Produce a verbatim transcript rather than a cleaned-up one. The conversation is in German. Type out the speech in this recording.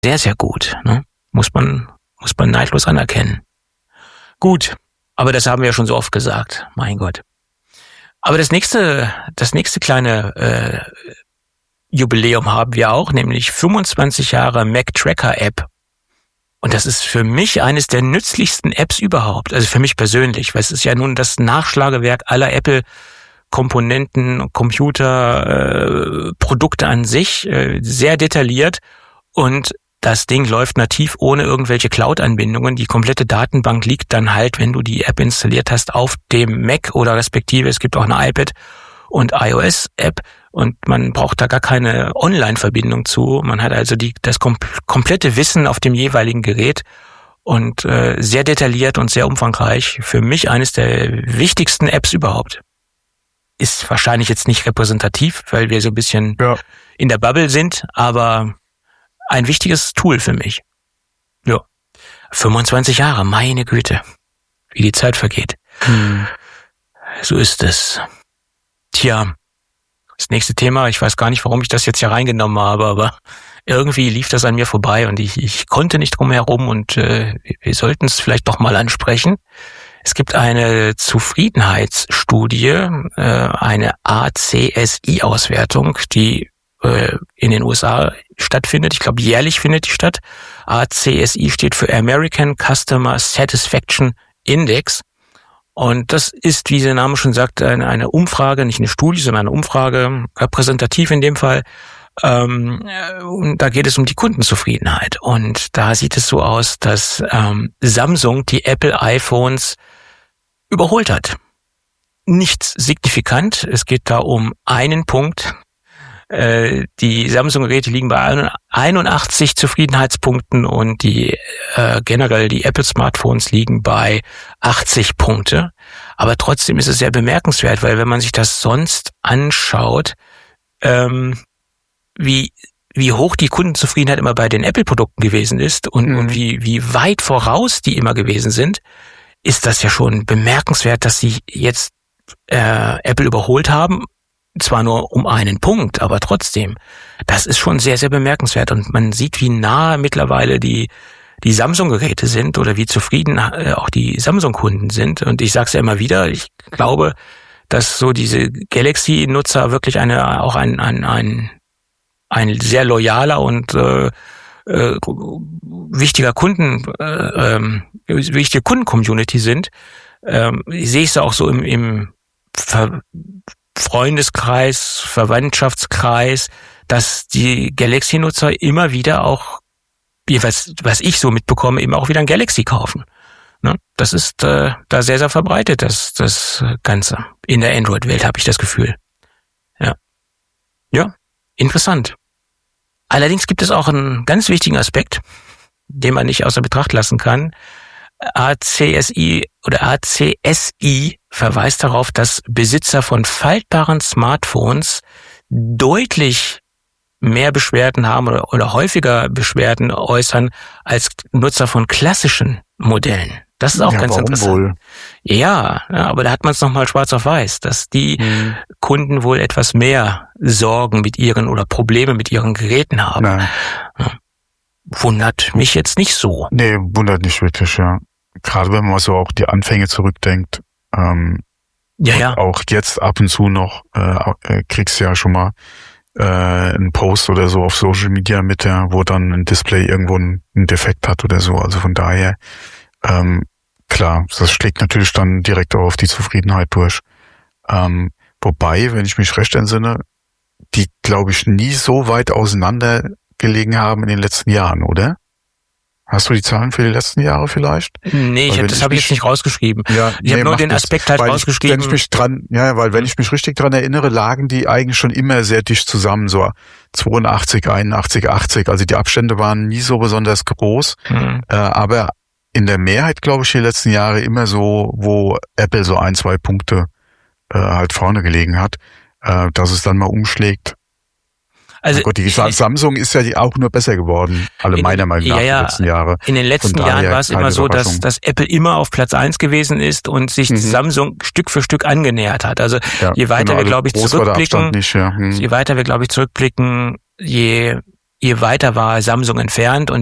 sehr, sehr gut. Ne? Muss man, muss man neidlos anerkennen. Gut, aber das haben wir ja schon so oft gesagt. Mein Gott. Aber das nächste, das nächste kleine äh, Jubiläum haben wir auch, nämlich fünfundzwanzig Jahre Mac Tracker App. Und das ist für mich eines der nützlichsten Apps überhaupt. Also für mich persönlich, weil es ist ja nun das Nachschlagewerk aller Apple-Komponenten, Computer, äh, Produkte an sich, äh, sehr detailliert. Und das Ding läuft nativ ohne irgendwelche Cloud-Anbindungen. Die komplette Datenbank liegt dann halt, wenn du die App installiert hast, auf dem Mac oder respektive, es gibt auch eine iPad- und iOS-App und man braucht da gar keine Online-Verbindung zu. Man hat also die, das kom- komplette Wissen auf dem jeweiligen Gerät und äh, sehr detailliert und sehr umfangreich. Für mich eines der wichtigsten Apps überhaupt. Ist wahrscheinlich jetzt nicht repräsentativ, weil wir so ein bisschen ja. in der Bubble sind, aber ein wichtiges Tool für mich. Ja. fünfundzwanzig Jahre, meine Güte. Wie die Zeit vergeht. Hm. So ist es. Tja, das nächste Thema, ich weiß gar nicht, warum ich das jetzt hier reingenommen habe, aber irgendwie lief das an mir vorbei und ich, ich konnte nicht drum herum und äh, wir sollten es vielleicht doch mal ansprechen. Es gibt eine Zufriedenheitsstudie, äh, eine A C S I-Auswertung, die äh, in den U S A stattfindet. Ich glaube, jährlich findet die statt. A C S I steht für American Customer Satisfaction Index. Und das ist, wie der Name schon sagt, eine, eine Umfrage, nicht eine Studie, sondern eine Umfrage, repräsentativ in dem Fall. Ähm, und da geht es um die Kundenzufriedenheit. Und da sieht es so aus, dass ähm, Samsung die Apple iPhones überholt hat. Nicht signifikant, es geht da um einen Punkt. Äh, die Samsung-Geräte liegen bei einundachtzig Zufriedenheitspunkten und die äh, generell die Apple-Smartphones liegen bei achtzig Punkte. Aber trotzdem ist es sehr bemerkenswert, weil wenn man sich das sonst anschaut, ähm, wie wie hoch die Kundenzufriedenheit immer bei den Apple-Produkten gewesen ist und, mhm. und wie wie weit voraus die immer gewesen sind, ist das ja schon bemerkenswert, dass sie jetzt äh, Apple überholt haben. Zwar nur um einen Punkt, aber trotzdem, das ist schon sehr, sehr bemerkenswert. Und man sieht, wie nah mittlerweile die die Samsung-Geräte sind oder wie zufrieden äh, auch die Samsung-Kunden sind. Und ich sage es ja immer wieder, ich glaube, dass so diese Galaxy-Nutzer wirklich eine auch ein ein ein ein sehr loyaler und äh, äh, wichtiger Kunden äh, äh, wichtige Kunden-Community sind. Ähm, ich sehe es auch so im im Ver- Freundeskreis, Verwandtschaftskreis, dass die Galaxy-Nutzer immer wieder auch, was, was ich so mitbekomme, eben auch wieder ein Galaxy kaufen. Ne? Das ist äh, da sehr, sehr verbreitet, das, das Ganze. In der Android-Welt habe ich das Gefühl. Ja. Ja, interessant. Allerdings gibt es auch einen ganz wichtigen Aspekt, den man nicht außer Betracht lassen kann. A C S I oder A C S I verweist darauf, dass Besitzer von faltbaren Smartphones deutlich mehr Beschwerden haben oder, oder häufiger Beschwerden äußern als Nutzer von klassischen Modellen. Das ist auch ja, ganz warum interessant. Wohl? Ja, ja, aber da hat man es nochmal schwarz auf weiß, dass die hm. Kunden wohl etwas mehr Sorgen mit ihren oder Probleme mit ihren Geräten haben. Nein. Ja. Wundert mich jetzt nicht so. Nee, wundert nicht wirklich, ja. Gerade wenn man so auch die Anfänge zurückdenkt, ähm, ja, ja. auch jetzt ab und zu noch äh, kriegst du ja schon mal äh, einen Post oder so auf Social Media mit, der, wo dann ein Display irgendwo einen, einen Defekt hat oder so. Also von daher, ähm, klar, das schlägt natürlich dann direkt auch auf die Zufriedenheit durch. Ähm, wobei, wenn ich mich recht entsinne, die, glaube ich, nie so weit auseinander gelegen haben in den letzten Jahren, oder? Hast du die Zahlen für die letzten Jahre vielleicht? Nee, ich hab, das habe ich jetzt nicht rausgeschrieben. Ja, ich nee, habe nur den Aspekt halt weil rausgeschrieben. Ich, wenn ich mich dran, ja, weil wenn ich mich richtig dran erinnere, lagen die eigentlich schon immer sehr dicht zusammen, so zweiundachtzig, einundachtzig, achtzig. Also die Abstände waren nie so besonders groß, mhm. äh, aber in der Mehrheit, glaube ich, die letzten Jahre immer so, wo Apple so ein, zwei Punkte äh, halt vorne gelegen hat, äh, dass es dann mal umschlägt. Also oh Gott, die Samsung ist ja auch nur besser geworden, alle in, meiner Meinung nach, ja, ja, die letzten Jahre. In den letzten Jahren war es immer so, dass, dass Apple immer auf Platz eins gewesen ist und sich mhm. Samsung Stück für Stück angenähert hat. Also ja, je weiter genau, wir, glaube ich, zurückblicken, nicht, ja. hm. je weiter wir, glaube ich, zurückblicken, je je weiter war Samsung entfernt und